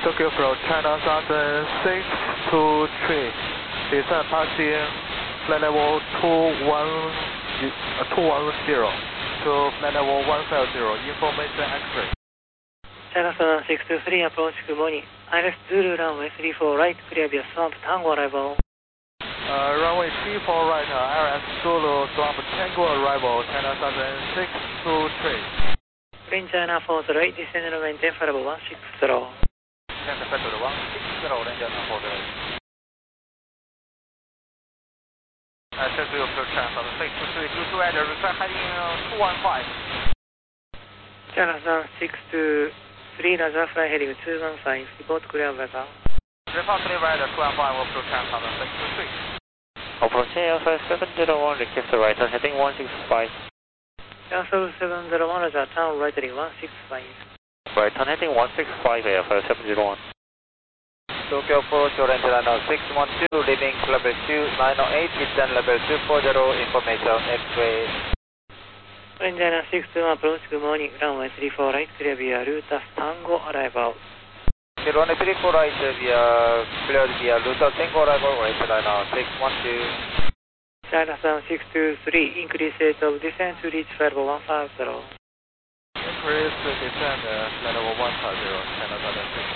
Tokyo from China Southern 623, descent passing flight level 210 to flight level 150, information X-ray. China Southern 623, approach good morning. ILS Zulu runway 34 right, clear via Swamp Tango arrival. Runway 34 right, ILS Zulu Swamp Tango arrival, China Southern 623. Green China 40, descend and maintain for level 160. Descend for level 160, Green China 40. Tokyo approach China Southern 623, due to weather, require heading 215. China Southern 623, Roger, fly heading 215, report clear weather. Report clear weather, 215, approach China Southern 623. Approach AFS 701, request the right, heading 165. China 701, Roger, turn right heading 165. Right, turn heading 165, AFS 701. Tokyo approach, orange runway 612, leaving level 2908, descend level 240, information X-ray. Orange China 621, approach good morning, runway 34 right, clear via Ruta Tango arrival. Runway 34 right, cleared via Ruta Tango arrival, orange runway 612. China Southern 623, increase rate of descent to reach flight level 150. Increase descent, flight level 150, China Southern 623.